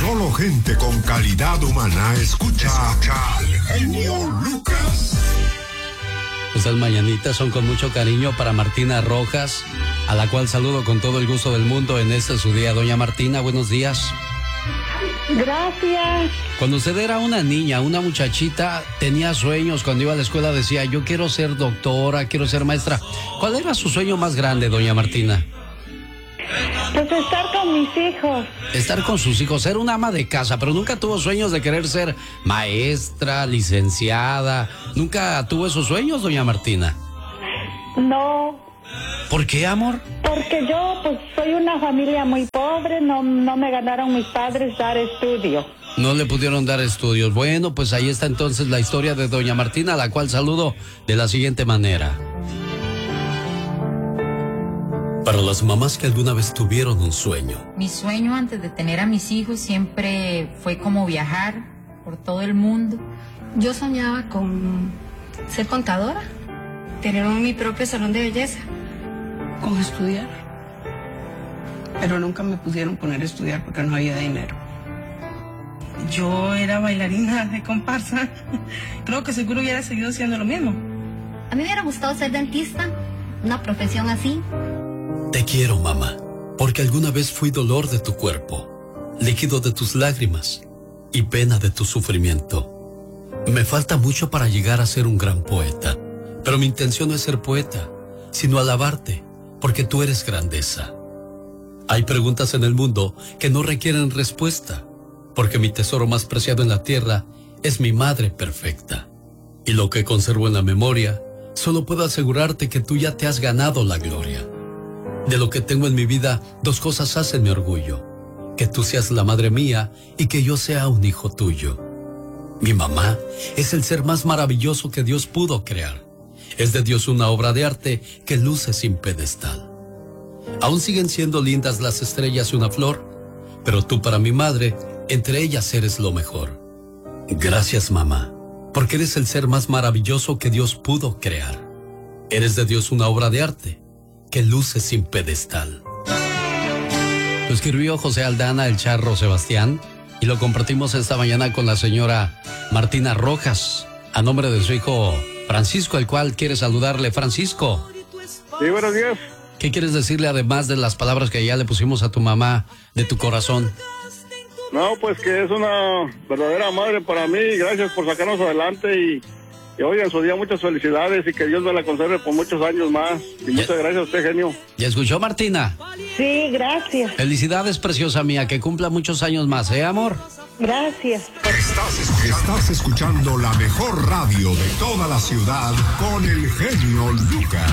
Solo gente con calidad humana escucha al genio Lucas. Estas mañanitas son con mucho cariño para Martina Rojas, a la cual saludo con todo el gusto del mundo en este su día. Doña Martina, buenos días. Gracias. Cuando usted era una niña, una muchachita, tenía sueños. Cuando iba a la escuela decía, yo quiero ser doctora, quiero ser maestra. ¿Cuál era su sueño más grande, doña Martina? Pues estar con mis hijos. Estar con sus hijos, ser una ama de casa, pero nunca tuvo sueños de querer ser maestra, licenciada. ¿Nunca tuvo esos sueños, doña Martina? No. ¿Por qué, amor? Porque yo, pues, soy una familia muy pobre, no me ganaron mis padres dar estudio. No le pudieron dar estudios. Bueno, pues ahí está entonces la historia de doña Martina, a la cual saludo de la siguiente manera. Para las mamás que alguna vez tuvieron un sueño. Mi sueño antes de tener a mis hijos siempre fue como viajar por todo el mundo. Yo soñaba con ser contadora, tener mi propio salón de belleza. Con estudiar. Pero nunca me pudieron poner a estudiar porque no había dinero. Yo era bailarina de comparsa. Creo que seguro hubiera seguido siendo lo mismo. A mí me hubiera gustado ser dentista, una profesión así. Te quiero, mamá, porque alguna vez fui dolor de tu cuerpo, líquido de tus lágrimas y pena de tu sufrimiento. Me falta mucho para llegar a ser un gran poeta, pero mi intención no es ser poeta, sino alabarte, porque tú eres grandeza. Hay preguntas en el mundo que no requieren respuesta, porque mi tesoro más preciado en la tierra es mi madre perfecta. Y lo que conservo en la memoria, solo puedo asegurarte que tú ya te has ganado la gloria. De lo que tengo en mi vida, dos cosas hacen mi orgullo: que tú seas la madre mía y que yo sea un hijo tuyo. Mi mamá es el ser más maravilloso que Dios pudo crear. Es de Dios una obra de arte que luce sin pedestal. Aún siguen siendo lindas las estrellas y una flor, pero tú para mi madre, entre ellas eres lo mejor. Gracias, mamá, porque eres el ser más maravilloso que Dios pudo crear. Eres de Dios una obra de arte que luce sin pedestal. Lo escribió José Aldana, el Charro Sebastián, y lo compartimos esta mañana con la señora Martina Rojas, a nombre de su hijo Francisco, el cual quiere saludarle. Francisco. Sí, buenos días. ¿Qué quieres decirle además de las palabras que ya le pusimos a tu mamá de tu corazón? No, pues que es una verdadera madre para mí. Gracias por sacarnos adelante y hoy en su día muchas felicidades y que Dios me la conserve por muchos años más. Y muchas gracias a usted, genio. ¿Ya escuchó, Martina? Sí, gracias. Felicidades, preciosa mía, que cumpla muchos años más, amor? Gracias. Estás escuchando la mejor radio de toda la ciudad con el genio Lucas.